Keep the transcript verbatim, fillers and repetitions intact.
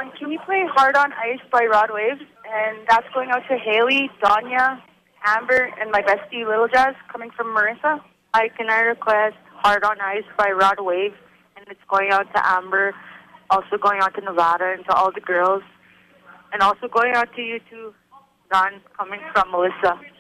song, can you play Hard on Ice by Rod Wave? And that's going out to Haley, Danya, Amber, and my bestie Little Jazz, coming from Marissa. Hi, can I request Hard on Ice by Rod Wave? And it's going out to Amber, also going out to Nevada and to all the girls. And also going out to you too, Don, coming from Melissa.